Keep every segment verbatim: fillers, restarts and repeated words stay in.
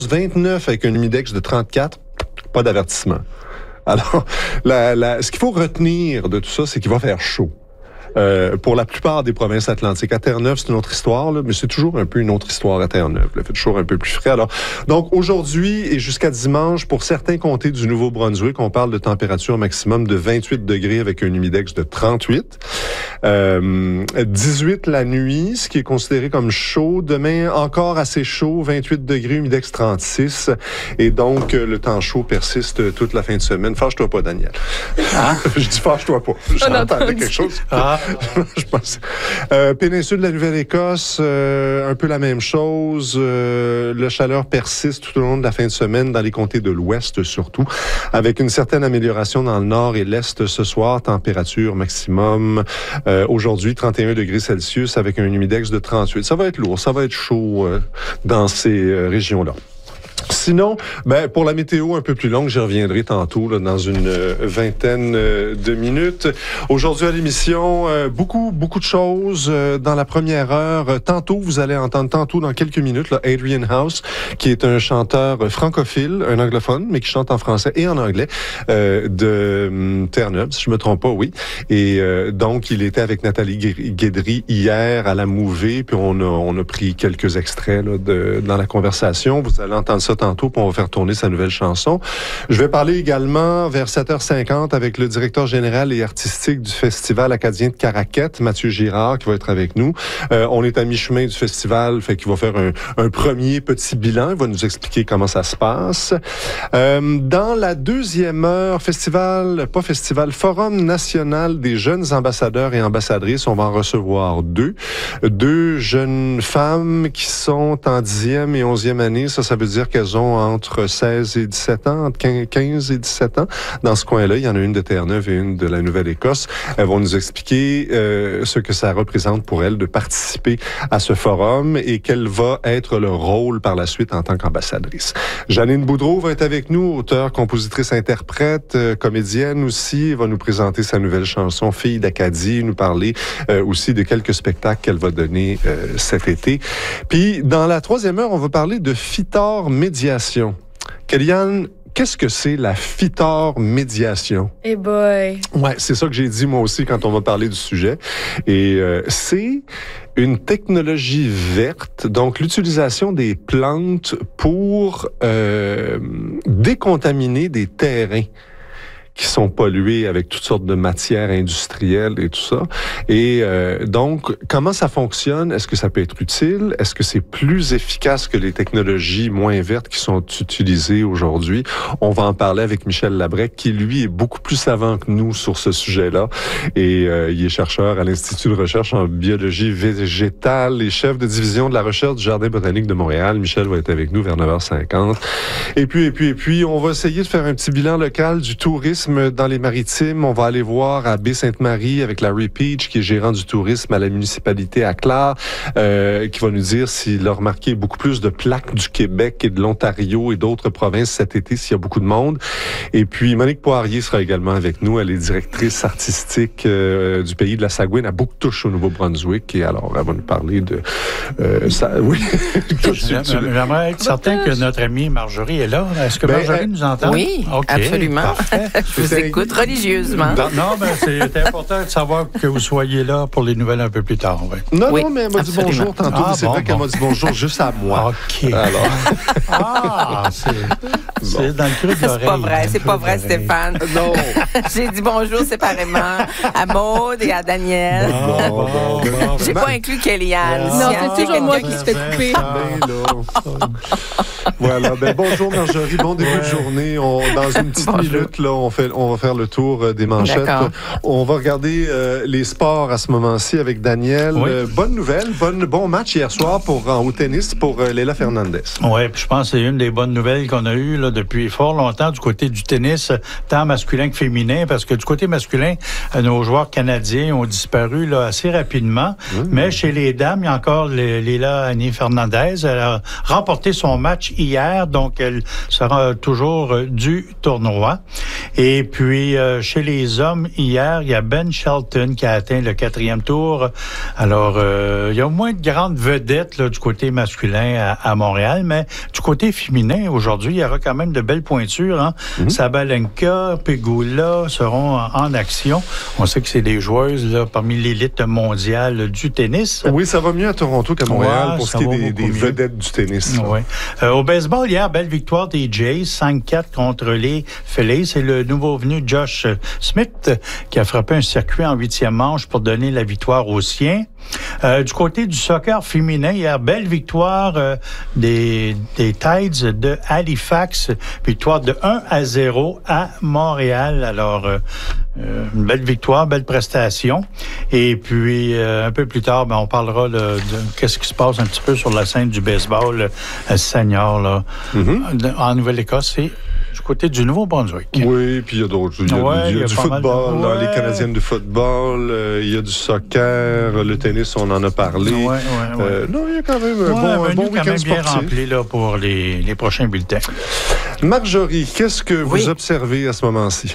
vingt-neuf avec un humidex de trente-quatre, pas d'avertissement. Alors, la, la, ce qu'il faut retenir de tout ça, c'est qu'il va faire chaud. Euh, pour la plupart des provinces atlantiques. À Terre-Neuve, c'est une autre histoire, là, mais c'est toujours un peu une autre histoire à Terre-Neuve. Il fait toujours un peu plus frais. Alors, donc, aujourd'hui et jusqu'à dimanche, pour certains comtés du Nouveau-Brunswick, on parle de température maximum de vingt-huit degrés avec un humidex de trente-huit. Euh, dix-huit la nuit, ce qui est considéré comme chaud. Demain, encore assez chaud, vingt-huit degrés, humidex trente-six. Et donc, le temps chaud persiste toute la fin de semaine. Fâche-toi pas, Daniel. Ah? Je dis fâche-toi pas. J'entendais quelque chose. Ah. Je pense. Euh, péninsule de la Nouvelle-Écosse, euh, un peu la même chose. Euh, la chaleur persiste tout au long de la fin de semaine dans les comtés de l'Ouest surtout, avec une certaine amélioration dans le Nord et l'Est ce soir. Température maximum euh, aujourd'hui trente et un degrés Celsius avec un humidex de trente-huit. Ça va être lourd, ça va être chaud euh, dans ces euh, régions-là. Sinon, ben pour la météo un peu plus longue, j'y reviendrai tantôt là, dans une euh, vingtaine euh, de minutes. Aujourd'hui à l'émission, euh, beaucoup beaucoup de choses euh, dans la première heure. Euh, tantôt, vous allez entendre tantôt dans quelques minutes là, Adrian House, qui est un chanteur francophile, un anglophone, mais qui chante en français et en anglais euh, de um, Terre-Neuve, si je me trompe pas, oui. Et euh, donc, il était avec Nathalie Guédry hier à la Mouvée, puis on a on a pris quelques extraits là, de dans la conversation. Vous allez entendre ça tantôt, puis on va faire tourner sa nouvelle chanson. Je vais parler également vers sept heures cinquante avec le directeur général et artistique du Festival acadien de Caraquette, Mathieu Girard, qui va être avec nous. Euh, on est à mi-chemin du festival, fait qu'il va faire un, un premier petit bilan. Il va nous expliquer comment ça se passe. Euh, dans la deuxième heure, festival, pas festival, Forum national des jeunes ambassadeurs et ambassadrices. On va en recevoir deux. Deux jeunes femmes qui sont en dixième et onzième année. Ça, ça veut dire qu'elles ont entre seize et dix-sept ans, entre quinze et dix-sept ans. Dans ce coin-là, il y en a une de Terre-Neuve et une de la Nouvelle-Écosse. Elles vont nous expliquer euh, ce que ça représente pour elles de participer à ce forum et quel va être leur rôle par la suite en tant qu'ambassadrice. Janine Boudreau va être avec nous, auteure, compositrice, interprète, euh, comédienne aussi. Elle va nous présenter sa nouvelle chanson « Fille d'Acadie », nous parler euh, aussi de quelques spectacles qu'elle va donner euh, cet été. Puis, dans la troisième heure, on va parler de Fitor Médiation. Kellyanne, qu'est-ce que c'est la Fitor Médiation? Eh boy! Ouais, c'est ça que j'ai dit moi aussi quand on va parler du sujet. Et euh, c'est une technologie verte, donc l'utilisation des plantes pour euh, décontaminer des terrains qui sont pollués avec toutes sortes de matières industrielles et tout ça. Et euh, donc, comment ça fonctionne? Est-ce que ça peut être utile? Est-ce que c'est plus efficace que les technologies moins vertes qui sont utilisées aujourd'hui? On va en parler avec Michel Labrec, qui, lui, est beaucoup plus savant que nous sur ce sujet-là. Et euh, il est chercheur à l'Institut de recherche en biologie végétale et chef de division de la recherche du Jardin botanique de Montréal. Michel va être avec nous vers neuf heures cinquante. Et puis, et puis, et puis, on va essayer de faire un petit bilan local du tourisme dans les Maritimes. On va aller voir à Baie-Sainte-Marie avec Larry Peach, qui est gérant du tourisme à la municipalité à Clare, euh, qui va nous dire s'il a remarqué beaucoup plus de plaques du Québec et de l'Ontario et d'autres provinces cet été, s'il y a beaucoup de monde. Et puis, Monique Poirier sera également avec nous. Elle est directrice artistique euh, du pays de la Saguenay à Bouctouche, au Nouveau-Brunswick. Et alors, elle va nous parler de... Euh, ça, oui. J'aimerais être certain que notre amie Marjorie est là. Est-ce que ben, Marjorie nous entend? Oui, okay, absolument. Parfait. Je vous écoute religieusement. Non, non mais c'est important de savoir que vous soyez là pour les nouvelles un peu plus tard. Ouais. Non, oui, non, mais elle m'a dit bonjour tantôt. Ah, c'est bon, vrai bon. qu'elle m'a dit bonjour juste à moi. OK. Alors. Ah, c'est, c'est bon. Dans le creux de l'oreille. C'est pas vrai, c'est pas vrai, d'oreille. Stéphane. Non. J'ai dit bonjour séparément à Maude et à Daniel. Bon, bon, bon, bon. J'ai pas inclus Kellyanne. Non, c'est toujours moi qui se fait couper. Voilà, ben bonjour Marjorie, bon début ouais. de journée. On, dans une petite Bonjour. minute, là, on, fait, on va faire le tour euh, des manchettes. D'accord. On va regarder euh, les sports à ce moment-ci avec Daniel. Oui. Euh, bonne nouvelle, bonne, bon match hier soir pour, en, au tennis pour euh, Leila Fernandez. Oui, puis je pense que c'est une des bonnes nouvelles qu'on a eues là, depuis fort longtemps du côté du tennis, tant masculin que féminin, parce que du côté masculin, euh, nos joueurs canadiens ont disparu là, assez rapidement. Mmh. Mais chez les dames, il y a encore Leila Annie Fernandez. Elle a remporté son match hier, donc elle sera toujours du tournoi. Et Et puis, euh, chez les hommes, hier, il y a Ben Shelton qui a atteint le quatrième tour. Alors, euh, il y a moins de grandes vedettes là, du côté masculin à, à Montréal, mais du côté féminin, aujourd'hui, il y aura quand même de belles pointures. Hein? Mm-hmm. Sabalenka, Pegula seront en, en action. On sait que c'est des joueuses là, parmi l'élite mondiale du tennis. Oui, ça va mieux à Toronto qu'à Montréal ouais, pour ce qui est des, des vedettes du tennis. Oui. Euh, au baseball, hier, belle victoire des Jays, cinq quatre contre les Phillies. C'est le nouveau venu Josh Smith qui a frappé un circuit en huitième manche pour donner la victoire aux siens. Euh, du côté du soccer féminin, hier, belle victoire euh, des, des Tides de Halifax. Victoire de un à zéro à Montréal. Alors, euh, euh, une belle victoire, belle prestation. Et puis, euh, un peu plus tard, ben, on parlera là, de qu'est-ce qui se passe un petit peu sur la scène du baseball euh, senior là, mm-hmm. en Nouvelle-Écosse. Et du côté du Nouveau-Brunswick. Oui, puis il y a d'autres. Il y a, ouais, il y a, il y a du football, de... là, ouais. les Canadiennes de football, euh, il y a du soccer, le tennis, on en a parlé. Ouais, ouais, ouais. Euh, non, il y a quand même un ouais, bon, un bon week-end quand même bien sportif. rempli là, pour les, les prochains bulletins. Marjorie, qu'est-ce que oui. vous observez à ce moment-ci?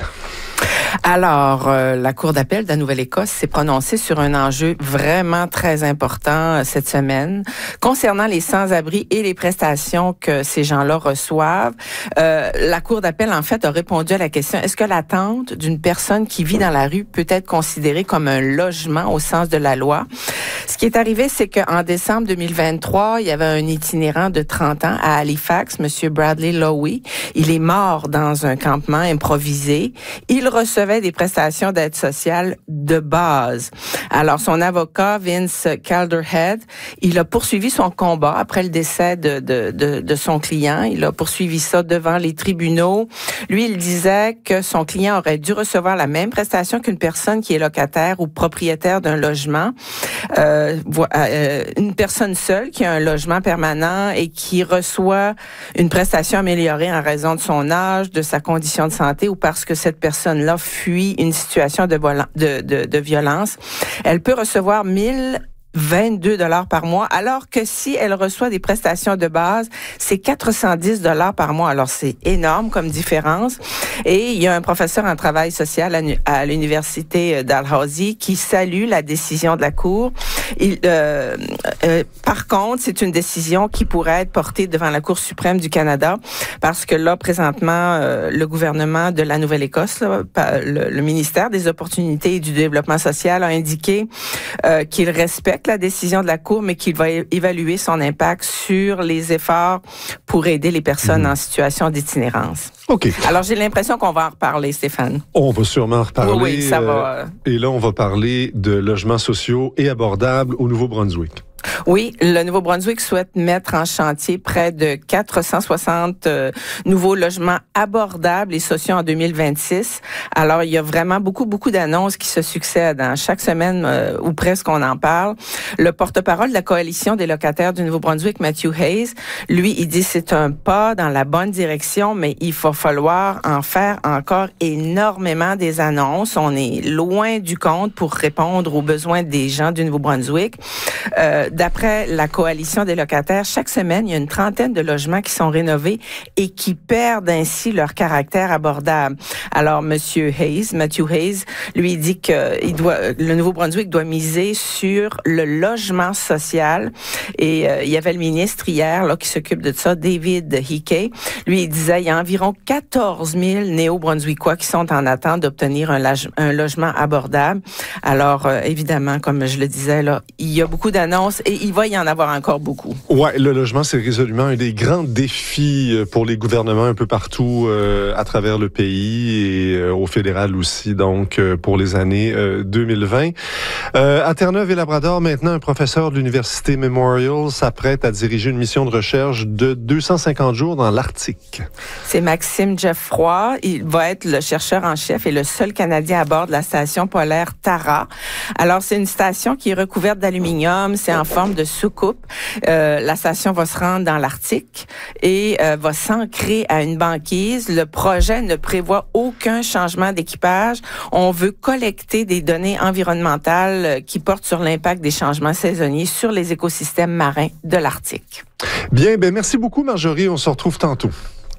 Alors, euh, la Cour d'appel de la Nouvelle-Écosse s'est prononcée sur un enjeu vraiment très important euh, cette semaine concernant les sans-abri et les prestations que ces gens-là reçoivent. Euh, la Cour d'appel, en fait, a répondu à la question, est-ce que l'attente d'une personne qui vit dans la rue peut être considérée comme un logement au sens de la loi? Ce qui est arrivé, c'est qu'en décembre deux mille vingt-trois, il y avait un itinérant de trente ans à Halifax, M. Bradley Lowy. Il est mort dans un campement improvisé. Il recevait des prestations d'aide sociale de base. Alors, son avocat, Vince Calderhead, il a poursuivi son combat après le décès de, de, de, de son client. Il a poursuivi ça devant les tribunaux. Lui, il disait que son client aurait dû recevoir la même prestation qu'une personne qui est locataire ou propriétaire d'un logement. Euh, euh, une personne seule qui a un logement permanent et qui reçoit une prestation améliorée en raison de son âge, de sa condition de santé ou parce que cette personne-là fuit une situation de, vola- de, de, de violence, elle peut recevoir mille vingt-deux dollars par mois, alors que si elle reçoit des prestations de base, c'est quatre cent dix dollars par mois. Alors, c'est énorme comme différence. Et il y a un professeur en travail social à l'université Dalhousie qui salue la décision de la Cour. Il, euh, euh, par contre, c'est une décision qui pourrait être portée devant la Cour suprême du Canada parce que là, présentement, euh, le gouvernement de la Nouvelle-Écosse, là, le, le ministère des Opportunités et du Développement social a indiqué euh, qu'il respecte la décision de la Cour, mais qu'il va évaluer son impact sur les efforts pour aider les personnes mmh. en situation d'itinérance. OK. Alors, j'ai l'impression qu'on va en reparler, Stéphane. On va sûrement en reparler. Oui, oui, ça va. Euh, et là, on va parler de logements sociaux et abordables au Nouveau-Brunswick. Oui, le Nouveau-Brunswick souhaite mettre en chantier près de quatre cent soixante euh, nouveaux logements abordables et sociaux en deux mille vingt-six. Alors, il y a vraiment beaucoup, beaucoup d'annonces qui se succèdent. Hein. Chaque semaine, euh, ou presque, on en parle. Le porte-parole de la Coalition des locataires du Nouveau-Brunswick, Matthew Hayes, lui, il dit c'est un pas dans la bonne direction, mais il va falloir en faire encore énormément des annonces. On est loin du compte pour répondre aux besoins des gens du Nouveau-Brunswick. Euh, D'après la Coalition des locataires, chaque semaine, il y a une trentaine de logements qui sont rénovés et qui perdent ainsi leur caractère abordable. Alors, Monsieur Hayes, Matthew Hayes, lui dit que il doit, le Nouveau-Brunswick doit miser sur le logement social. Et euh, il y avait le ministre hier là qui s'occupe de ça, David Hickey. Lui, il disait il y a environ quatorze mille néo-brunswickois qui sont en attente d'obtenir un, lage, un logement abordable. Alors, euh, évidemment, comme je le disais, là, il y a beaucoup d'annonces. Et il va y en avoir encore beaucoup. Oui, le logement, c'est résolument un des grands défis pour les gouvernements un peu partout euh, à travers le pays et euh, au fédéral aussi, donc euh, pour les années euh, deux mille vingt. Euh, à Terre-Neuve et Labrador, maintenant, un professeur de l'Université Memorial s'apprête à diriger une mission de recherche de deux cent cinquante jours dans l'Arctique. C'est Maxime Geoffroy. Il va être le chercheur en chef et le seul Canadien à bord de la station polaire Tara. Alors, c'est une station qui est recouverte d'aluminium. C'est en forme de soucoupe. Euh, la station va se rendre dans l'Arctique et euh, va s'ancrer à une banquise. Le projet ne prévoit aucun changement d'équipage. On veut collecter des données environnementales qui portent sur l'impact des changements saisonniers sur les écosystèmes marins de l'Arctique. Bien, ben merci beaucoup Marjorie. On se retrouve tantôt.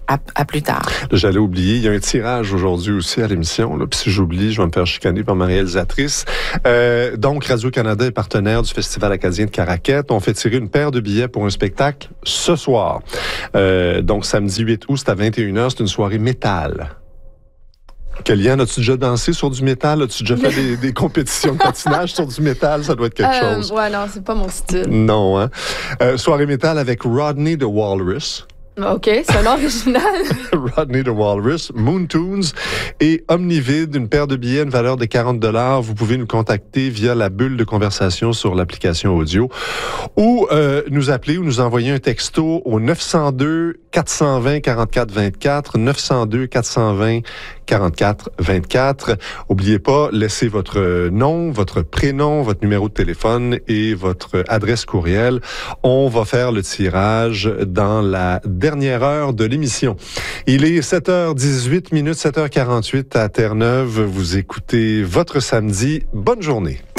À, à plus tard. J'allais oublier, il y a un tirage aujourd'hui aussi à l'émission. Là, puis si j'oublie, je vais me faire chicaner par ma réalisatrice. Euh, donc, Radio-Canada est partenaire du Festival acadien de Caraquette. On fait tirer une paire de billets pour un spectacle ce soir. Euh, donc, samedi huit août, c'est à vingt et une heures. C'est une soirée métal. Kellyanne, as-tu déjà dansé sur du métal? As-tu déjà fait des, des compétitions de patinage sur du métal? Ça doit être quelque euh, chose. Ouais, non, c'est pas mon style. Non, hein? Euh, soirée métal avec Rodney the Walrus. OK, c'est un nom original. Rodney the Walrus, Moontoons et Omnivide, une paire de billets, une valeur de quarante dollars. Vous pouvez nous contacter via la bulle de conversation sur l'application audio ou euh, nous appeler ou nous envoyer un texto au neuf zéro deux, quatre deux zéro, quarante-quatre vingt-quatre, neuf zéro deux, quatre deux zéro, quarante-quatre vingt-quatre. Oubliez pas, laissez votre nom, votre prénom, votre numéro de téléphone et votre adresse courriel. On va faire le tirage dans la dernière heure de l'émission. Il est sept heures dix-huit minutes, sept heures quarante-huit à Terre-Neuve. Vous écoutez Votre Samedi. Bonne journée.